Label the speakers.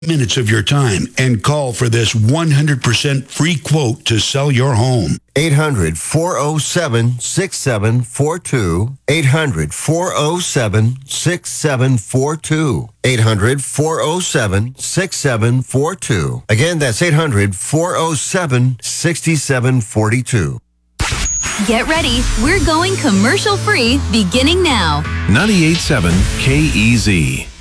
Speaker 1: minutes of your time and call for this 100% free quote to sell your home.
Speaker 2: 800-407-6742. 800-407-6742. 800-407-6742. Again, that's 800-407-6742.
Speaker 3: Get ready. We're going commercial free beginning now.
Speaker 4: 98.7 KEZ.